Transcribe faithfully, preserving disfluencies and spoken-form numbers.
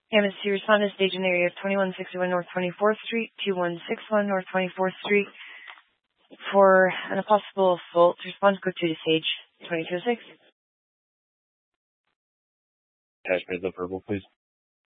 A M S C respond to station area of twenty-one sixty-one North twenty-fourth Street, two one six one North twenty-fourth Street. For an possible assault, respond code to the stage twenty-two oh six. Attachment the verbal, please.